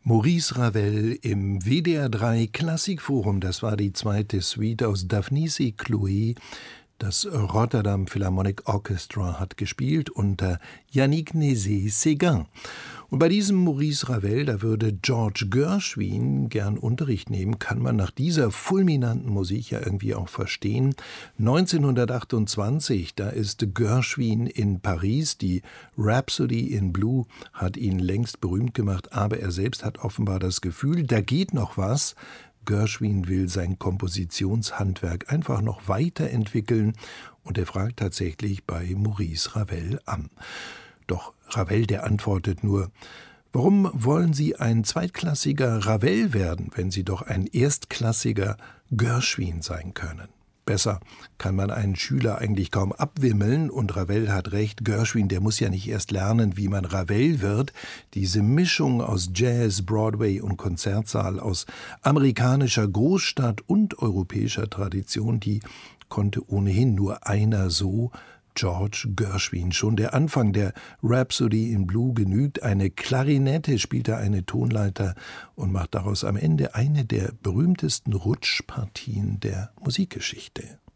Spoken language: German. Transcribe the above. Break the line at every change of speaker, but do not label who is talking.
Maurice Ravel im WDR 3 Klassikforum. Das war die zweite Suite aus Daphnis et Chloé. Das Rotterdam Philharmonic Orchestra hat gespielt unter Yannick Nézet-Séguin. Und bei diesem Maurice Ravel, da würde George Gershwin gern Unterricht nehmen, kann man nach dieser fulminanten Musik ja irgendwie auch verstehen. 1928, da ist Gershwin in Paris. Die Rhapsody in Blue hat ihn längst berühmt gemacht, aber er selbst hat offenbar das Gefühl, da geht noch was. Gershwin will sein Kompositionshandwerk einfach noch weiterentwickeln und er fragt tatsächlich bei Maurice Ravel an. Doch Ravel, der antwortet nur: Warum wollen Sie ein zweitklassiger Ravel werden, wenn Sie doch ein erstklassiger Gershwin sein können? Besser kann man einen Schüler eigentlich kaum abwimmeln, und Ravel hat recht, Gershwin, der muss ja nicht erst lernen, wie man Ravel wird. Diese Mischung aus Jazz, Broadway und Konzertsaal, aus amerikanischer Großstadt und europäischer Tradition, die konnte ohnehin nur einer so, George Gershwin. Schon der Anfang der Rhapsody in Blue genügt. Eine Klarinette spielt er eine Tonleiter und macht daraus am Ende eine der berühmtesten Rutschpartien der Musikgeschichte.